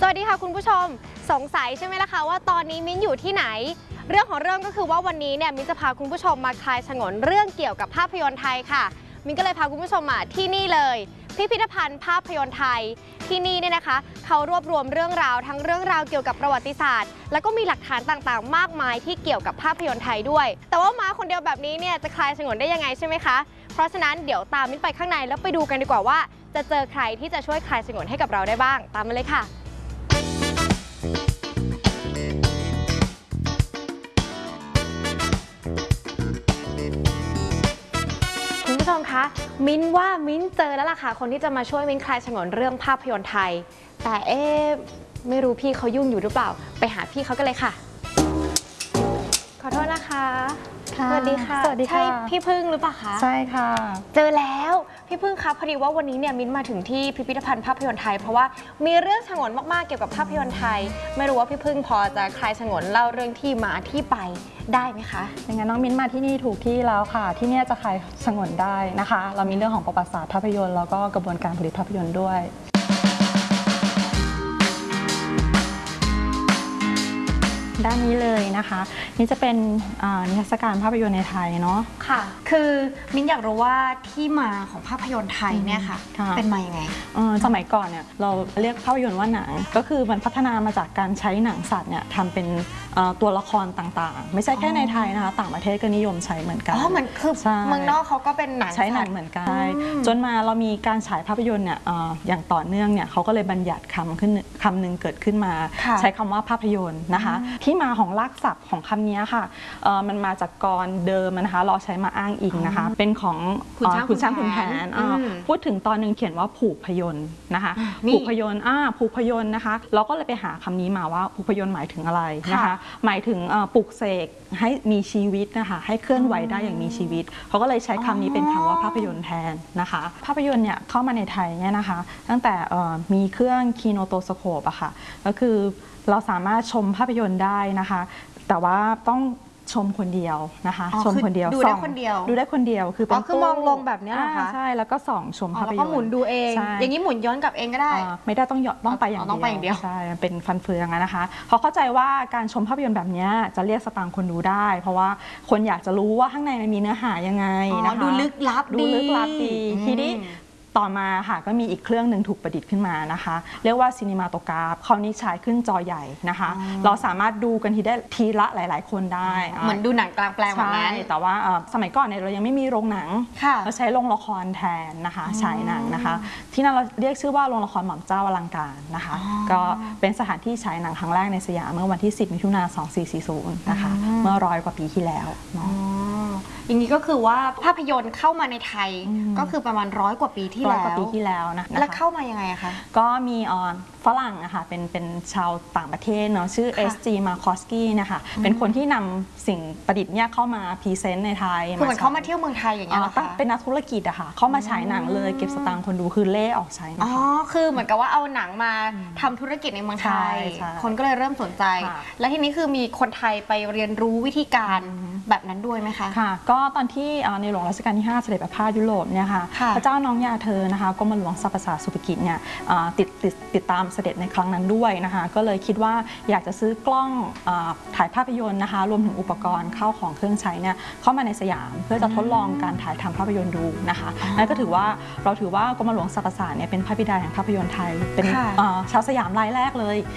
สวัสดีค่ะคุณผู้ชมสงสัยใช่ไหมล่ะคะว่าตอนนี้มิ้นอยู่ที่ไหนเรื่องของเรื่องก็คือว่าวันนี้เนี่ยมิ้นจะพาคุณผู้ชมมาคลายฉงนเรื่องเกี่ยวกับภาพยนตร์ไทยค่ะมิ้นก็เลยพาคุณผู้ชมมาที่นี่เลยพิพิธภัณฑ์ภาพยนตร์ไทยที่นี่เนี่ยนะคะเขารวบรวมเรื่องราวทั้งเรื่องราวเกี่ยวกับประวัติศาสตร์แล้วก็มีหลักฐานต่างๆมากมายที่เกี่ยวกับภาพยนตร์ไทยด้วยแต่ว่ามาคนเดียวแบบนี้เนี่ยจะคลายฉงนได้ยังไงใช่ไหมคะเพราะฉะนั้นเดี๋ยวตามมิ้นไปข้างในแล้วไปดูกันดีกว่าว่าจะเจอใครที่จะช่วยคลายฉงนให้กับเราได้บ้างตามมาเลยค่ะคุณผู้ชมคะมิ้นว่ามิ้นเจอแล้วล่ะค่ะคนที่จะมาช่วยมิ้นคลายฉงนเรื่องภาพยนตร์ไทยแต่ไม่รู้พี่เขายุ่งอยู่หรือเปล่าไปหาพี่เขากันเลยค่ะขอโทษนะคะสวัสดีค่ะสวัสดีค่ะใช่พี่พึ่งหรือเปล่าคะใช่ค่ะเจอแล้วพี่พึ่งคะพอดีว่าวันนี้เนี่ยมิ้นมาถึงที่พิพิธภัณฑ์ภาพยนตร์ไทยเพราะว่ามีเรื่องฉงนมากๆเกี่ยวกับภาพยนตร์ไทยไม่รู้ว่าพี่พึ่งพอจะคลายฉงนเล่าเรื่องที่มาที่ไปได้ไหมคะอย่างนั้นน้องมิ้นมาที่นี่ถูกที่แล้วค่ะที่นี่จะคลายฉงนได้นะคะเรามีเรื่องของประวัติศาสตร์ภาพยนตร์แล้วก็กระบวนการผลิตภาพยนตร์ด้วยด้านนี้เลยนะคะนี่จะเป็นนิทรรศการภาพยนตร์ในไทยเนาะค่ะคือมิ้นอยากรู้ว่าที่มาของภาพยนตร์ไทยเนี่ยค่ะเป็นมายังไงสมัยก่อนเนี่ยเราเรียกภาพยนตร์ว่าหนังก็คือมันพัฒนามาจากการใช้หนังสัตว์เนี่ยทำเป็นตัวละครต่างๆไม่ใช่แค่ในไทยนะคะต่างประเทศก็นิยมใช้เหมือนกันเหมือนคือเมืองนอกเขาก็เป็นหนังใช้หนังเหมือนกันจนมาเรามีการฉายภาพยนตร์เนี่ยอย่างต่อเนื่องเนี่ยเขาก็เลยบัญญัติคำหนึ่งเกิดขึ้นมาใช้คำว่าภาพยนตร์นะคะที่มาของรากศัพท์ของคำนี้ค่ะมันมาจากกรเดิมนะคะเราใช้มาอ้างอิงนะคะเป็นของขุนช้างขุนแผนพูดถึงตอนหนึ่งเขียนว่าผูกพยนต์นะคะผูกพยนต์ผูกพยนต์นะคะเราก็เลยไปหาคำนี้มาว่าผูกพยนต์หมายถึงอะไรนะคะหมายถึงปลุกเสกให้มีชีวิตนะคะให้เคลื่อนไหวได้อย่างมีชีวิตเขาก็เลยใช้คำนี้เป็นคำว่าภาพยนตร์แทนนะคะภาพยนตร์เนี่ยเข้ามาในไทยเนี่ยนะคะตั้งแต่มีเครื่องคีโนโตสโคปอะค่ะก็คือเราสามารถชมภาพยนตร์ได้นะคะแต่ว่าต้องชมคนเดียวนะคะชมคนเดียวดูได้คนเดียวคือเป็นคือมองลงแบบนี้เหรอคะใช่แล้วก็ส่องชมภาพยนตร์แล้วก็หมุนดูเองอย่างนี้หมุนย้อนกลับเองก็ได้ไม่ได้ต้องไปอย่างเดียวใช่เป็นฟันเฟืองนะคะเขาเข้าใจว่าการชมภาพยนตร์แบบนี้จะเรียกสตางค์คนดูได้เพราะว่าคนอยากจะรู้ว่าข้างในมันมีเนื้อหายังไงนะคะดูลึกลับดีทีนี้ต่อมาค่ะก็มีอีกเครื่องหนึ่งถูกประดิษฐ์ขึ้นมานะคะเรียกว่าซีนิมาโตกราฟคราวนี้ฉายขึ้นจอใหญ่นะคะเราสามารถดูกันทีละหลายๆคนได้เหมือนดูหนังกลางแปลงแบบนั้นแต่ว่าสมัยก่อนเนี่ยเรายังไม่มีโรงหนังเราใช้โรงละครแทนนะคะฉายหนังนะคะที่นั่นเราเรียกชื่อว่าโรงละครหม่อมเจ้าอลังการนะคะก็เป็นสถานที่ฉายหนังครั้งแรกในสยามเมื่อวันที่10 มิถุนายน 2440นะคะเมื่อ100 กว่าปีที่แล้วอย่างนี้ก็คือว่าภาพยนตร์เข้ามาในไทยก็คือประมาณ100 กว่าปีที่แล้วนะแล้วเข้ามายังไงคะก็มีฝรั่งนะคะเป็นชาวต่างประเทศเนาะชื่อ S.G. Markowski นะคะเป็นคนที่นำสิ่งประดิษฐ์เนี่ยเข้ามาพรีเซนต์ในไทยคือเหมือนเขามาเที่ยวเมืองไทยอย่างเงี้ยหรอคะเป็นนักธุรกิจอะค่ะเข้ามาฉายหนังเลยเก็บสตางค์คนดูคือเล่ออกใช้คือเหมือนกับว่าเอาหนังมาทำธุรกิจในเมืองไทยคนก็เลยเริ่มสนใจและทีนี้คือมีคนไทยไปเรียนรู้วิธีการแบบนั้นด้วยไหมคะค่ะก็ตอนที่ในหลวงรัชกาลที่ 5เสด็จประพาสยุโรปเนี่ยค่ะพระเจ้าน้องยาเธอนะคะกรมหลวงสรรพศาสตร์สุภกิจเนี่ยติดตามเสด็จในครั้งนั้นด้วยนะคะก็เลยคิดว่าอยากจะซื้อกล้องถ่ายภาพยนตร์นะคะรวมถึงอุปกรณ์เข้าของเครื่องใช้เนี่ยเข้ามาในสยามเพื่อจะทดลองการถ่ายทำภาพยนตร์ดูนะคะนั่นก็ถือว่ากรมหลวงสรรพศาสตร์เนี่ยเป็นพระบิดาแห่งภาพยนตร์ไทยเป็นชาวสยามรายแรกเลย